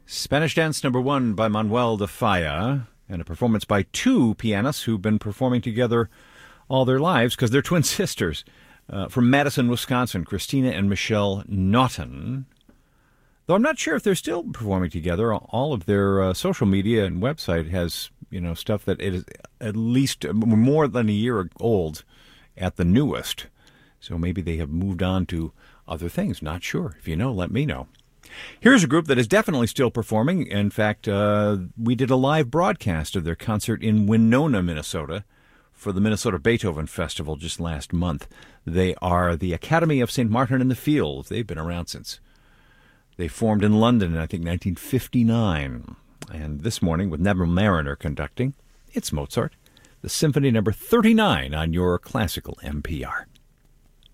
Spanish Dance #1 by Manuel de Falla, and a performance by two pianists who've been performing together all their lives because they're twin sisters. From Madison, Wisconsin, Christina and Michelle Naughton. Though I'm not sure if they're still performing together. All of their social media and website has, stuff that is at least more than a year old at the newest. So maybe they have moved on to other things. Not sure. If you know, let me know. Here's a group that is definitely still performing. In fact, we did a live broadcast of their concert in Winona, Minnesota, for the Minnesota Beethoven Festival just last month. They are the Academy of St. Martin in the Fields. They've been around since they formed in London in, I think, 1959. And this morning, with Neville Mariner conducting, it's Mozart, the Symphony No. 39 on your classical NPR.